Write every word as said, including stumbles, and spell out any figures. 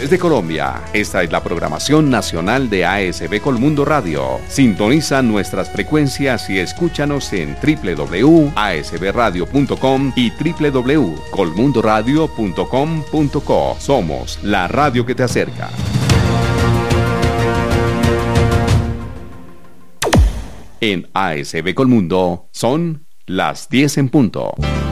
Desde Colombia, esta es la programación nacional de A S B Colmundo Radio. Sintoniza nuestras frecuencias y escúchanos en doble u doble u doble u punto a s b radio punto com y doble u doble u doble u punto colmundo radio punto com punto co. Somos la radio que te acerca. En A S B Colmundo son las diez en punto.